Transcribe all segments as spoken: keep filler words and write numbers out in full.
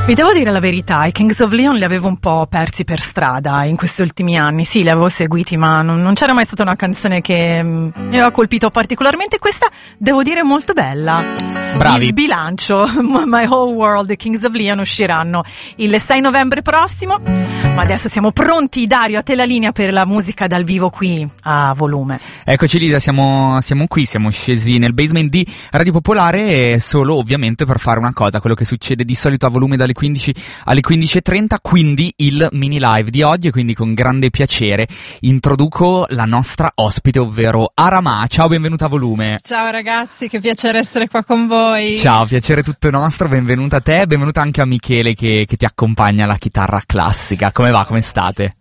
Vi devo dire la verità, i Kings of Leon li avevo un po' persi per strada in questi ultimi anni. Sì, li avevo seguiti, ma non, non c'era mai stata una canzone che mi aveva colpito particolarmente. Questa, devo dire, molto bella. Bravi. Di sbilancio, My Whole World, i Kings of Leon usciranno il sei novembre prossimo. Ma adesso siamo pronti, Dario, a te la linea per la musica dal vivo qui a volume. Eccoci Lisa, siamo, siamo qui, siamo scesi nel basement di Radio Popolare, e solo ovviamente per fare una cosa, quello che succede di solito a volume dalle quindici alle quindici e trenta, quindi il mini live di oggi, e quindi con grande piacere introduco la nostra ospite, ovvero Arama. Ciao, benvenuta a volume. Ciao ragazzi, che piacere essere qua con voi. Ciao, piacere tutto nostro, benvenuta a te, benvenuta anche a Michele che, che ti accompagna alla chitarra classica. Come va, come state?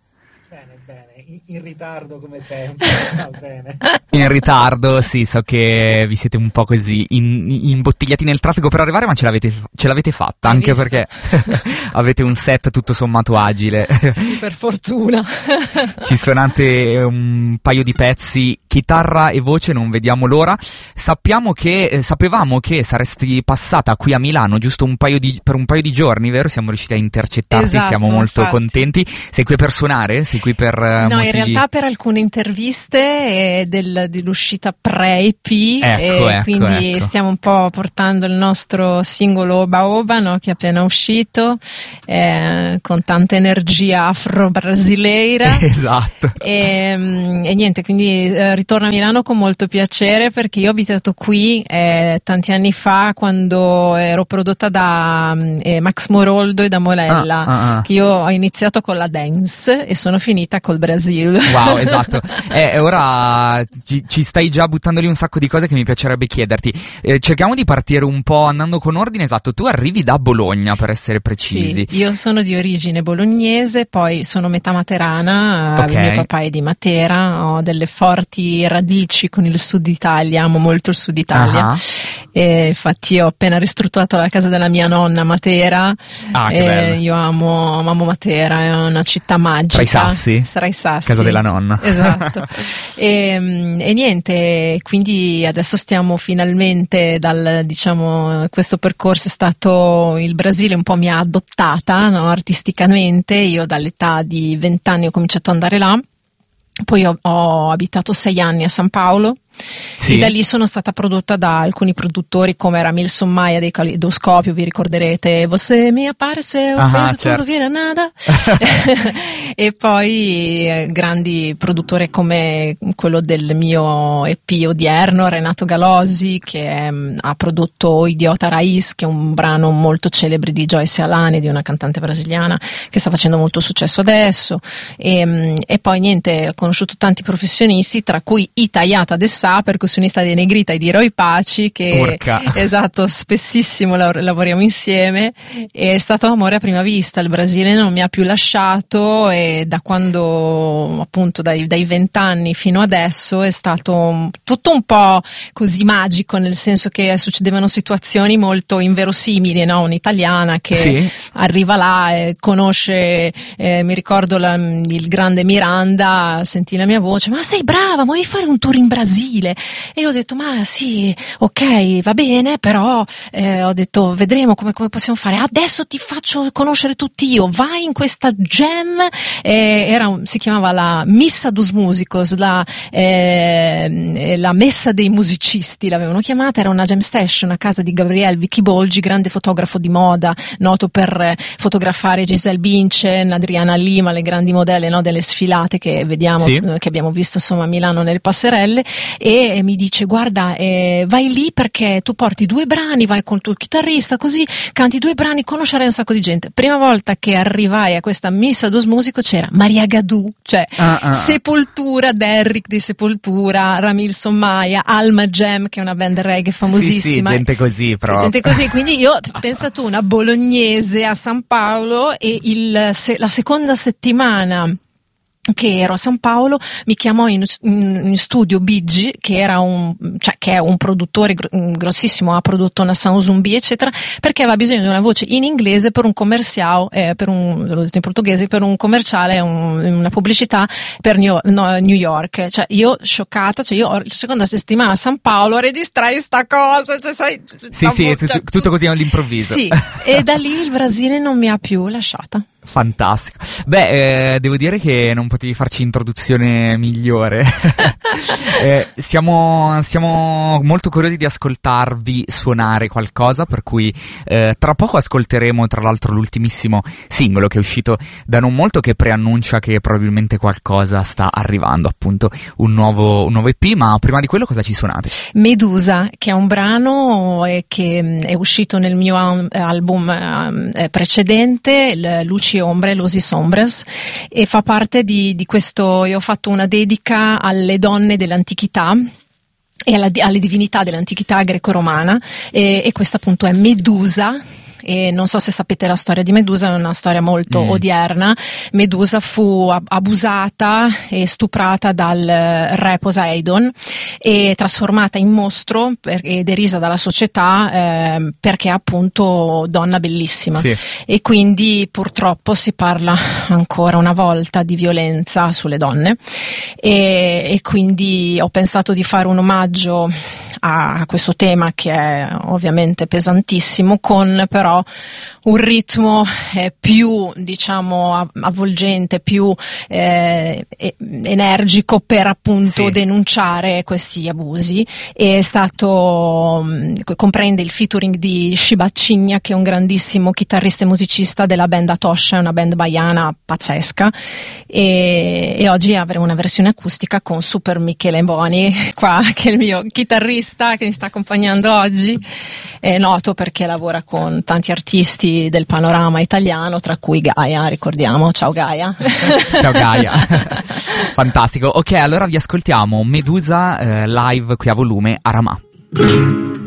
In ritardo come sempre, va bene. In ritardo, sì, so che vi siete un po' così in, imbottigliati nel traffico per arrivare, ma ce l'avete, ce l'avete fatta, Hai anche visto? Perché avete un set tutto sommato agile. Sì, per fortuna. Ci suonate un paio di pezzi, chitarra e voce, non vediamo l'ora. Sappiamo che, eh, sapevamo che saresti passata qui a Milano giusto un paio di, per un paio di giorni, vero? Siamo riusciti a intercettarti, Esatto, siamo molto infatti. contenti. Sei qui per suonare? Sei qui per eh, No, in motivi- realtà per alcune interviste eh, del, dell'uscita pre-E P, Ecco, e ecco, quindi ecco. stiamo un po' portando il nostro singolo Oba Oba, no, che è appena uscito, eh, con tanta energia afro-brasileira. Esatto. E, mm, e niente, quindi eh, ritorno a Milano con molto piacere, perché io ho abitato qui eh, tanti anni fa, quando ero prodotta da mm, eh, Max Moroldo e da Molella, Ah, ah, ah. che io ho iniziato con la dance e sono finita col Brasil. Wow, esatto. E eh, ora ci, ci stai già buttando lì un sacco di cose che mi piacerebbe chiederti. Eh, cerchiamo di partire un po' andando con ordine. Esatto, tu arrivi da Bologna, per essere precisi. Sì, io sono di origine bolognese, poi sono metà materana, Ok. il mio papà è di Matera, ho delle forti radici con il sud Italia, amo molto il sud Italia. Ah. E infatti ho appena ristrutturato la casa della mia nonna a Matera. Ah, che e bello. io amo, amo Matera, è una città magica. Tra i sassi? Tra i sassi. Casa della nonna. Esatto. e, e niente, quindi adesso stiamo finalmente dal, diciamo, questo percorso è stato, il Brasile un po' mi ha adottata, no, artisticamente. Io dall'età di vent'anni ho cominciato ad andare là, poi ho, ho abitato sei anni a San Paolo. Sì. E da lì sono stata prodotta da alcuni produttori come Ramilson Maia dei Caleidoscopio, vi ricorderete Você me apareceu, Ah, fez certo. tudo vira nada. E poi eh, grandi produttori come quello del mio E P odierno, Renato Galosi, che mh, ha prodotto Idiota Raiz, che è un brano molto celebre di Joyce Alane, di una cantante brasiliana che sta facendo molto successo adesso. E, mh, e poi niente, ho conosciuto tanti professionisti, tra cui Itaiata de Sá, percussionista di Negrita e di Roy Paci, che Urca. esatto, spessissimo lav- lavoriamo insieme. E è stato amore a prima vista, il Brasile non mi ha più lasciato, e da quando, appunto, dai, dai vent'anni fino adesso è stato tutto un po' così magico, nel senso che succedevano situazioni molto inverosimili, no? Un'italiana che Sì. arriva là e conosce, eh, mi ricordo la- il grande Miranda, sentì la mia voce, ma sei brava, vuoi fare un tour in Brasile? E io ho detto, ma sì, ok, va bene, però eh, ho detto, vedremo come, come possiamo fare. Adesso ti faccio conoscere tutti io, vai in questa jam, eh, era un- si chiamava la Missa dos Músicos, la, eh, la messa dei musicisti l'avevano chiamata, era una jam station a casa di Gabriel Vicky Bolgi, grande fotografo di moda, noto per eh, fotografare Giselle Bündchen, Adriana Lima, le grandi modelle, no, delle sfilate che vediamo, Sì. eh, che abbiamo visto insomma a Milano nelle passerelle. E mi dice, guarda, eh, vai lì perché tu porti due brani, vai col tuo chitarrista, così canti due brani, conoscerai un sacco di gente. Prima volta che arrivai a questa Missa dos Músicos c'era Maria Gadù, cioè Ah, ah. Sepoltura, Derrick di Sepoltura, Ramilson Maia, Alma Jam, che è una band reggae famosissima. Sì, sì, gente così proprio. Gente così, quindi io, pensa tu, una bolognese a San Paolo, e il, se, la seconda settimana che ero a San Paolo, mi chiamò in, in, in studio Biggi, che era un, cioè che è un produttore gr- grossissimo, ha prodotto una Sound Zombie eccetera, perché aveva bisogno di una voce in inglese per un commerciale, eh, per un, l'ho detto in portoghese, per un commerciale, un, una pubblicità per New, no, New York. Cioè io scioccata, cioè io la seconda settimana a San Paolo registrai sta cosa, cioè sai, sì sì, vo- t- cioè, tutto così all'improvviso. Sì, e da lì il Brasile non mi ha più lasciata. Fantastico. Beh, eh, devo dire che non potevi farci introduzione migliore. eh, siamo, siamo molto curiosi di ascoltarvi suonare qualcosa, per cui eh, tra poco ascolteremo tra l'altro l'ultimissimo singolo che è uscito da non molto, che preannuncia che probabilmente qualcosa sta arrivando, appunto un nuovo, un nuovo E P, ma prima di quello cosa ci suonate? Medusa, che è un brano eh, che è uscito nel mio al- album eh, precedente, l- Luci e Ombre, Luci Sombras, e fa parte di, di questo. Io ho fatto una dedica alle donne dell'antichità e alla, alle divinità dell'antichità greco-romana, e, e questa appunto è Medusa. E non so se sapete la storia di Medusa, è una storia molto mm. odierna. Medusa fu abusata e stuprata dal re Poseidon e trasformata in mostro per, e derisa dalla società eh, perché è appunto donna bellissima. Sì. E quindi purtroppo si parla ancora una volta di violenza sulle donne, e, e quindi ho pensato di fare un omaggio a questo tema, che è ovviamente pesantissimo, con però un ritmo eh, più, diciamo, avvolgente, più eh, energico, per appunto sì. denunciare questi abusi. È stato, comprende il featuring di Shiba Cigna, che è un grandissimo chitarrista e musicista della band Atosha, una band baiana pazzesca, e, e oggi avremo una versione acustica con Super Michele Boni qua, che è il mio chitarrista che mi sta accompagnando oggi. È noto perché lavora con tanti artisti del panorama italiano, tra cui Gaia, ricordiamo. Ciao Gaia. Ciao Gaia. Fantastico. Ok, allora vi ascoltiamo Medusa eh, live qui a volume a Ramà.